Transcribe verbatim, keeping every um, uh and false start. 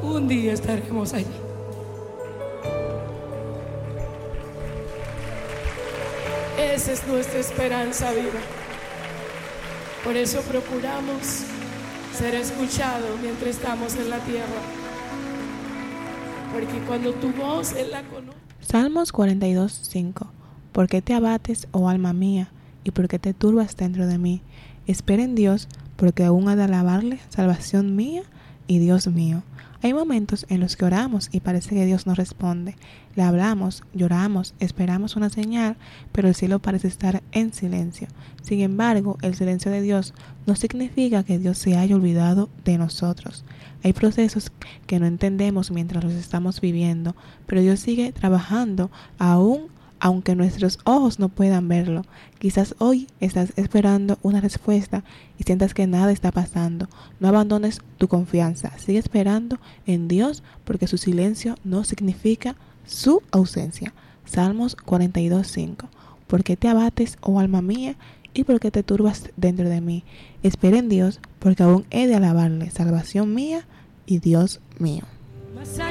un día estaremos allí. Esa es nuestra esperanza viva. Por eso procuramos ser escuchados mientras estamos en la tierra. Porque cuando tu voz Él la conoce. Salmos cuarenta y dos, cinco. ¿Por qué te abates, oh alma mía, y por qué te turbas dentro de mí? Espera en Dios, porque aún ha de alabarle, salvación mía y Dios mío. Hay momentos en los que oramos y parece que Dios no responde. Le hablamos, lloramos, esperamos una señal, pero el cielo parece estar en silencio. Sin embargo, el silencio de Dios no significa que Dios se haya olvidado de nosotros. Hay procesos que no entendemos mientras los estamos viviendo, pero Dios sigue trabajando aún aunque nuestros ojos no puedan verlo. Quizás hoy estás esperando una respuesta y sientas que nada está pasando. No abandones tu confianza. Sigue esperando en Dios, porque su silencio no significa su ausencia. Salmos cuarenta y dos, cinco. ¿Por qué te abates, oh alma mía, y por qué te turbas dentro de mí? Espera en Dios, porque aún he de alabarle, salvación mía y Dios mío.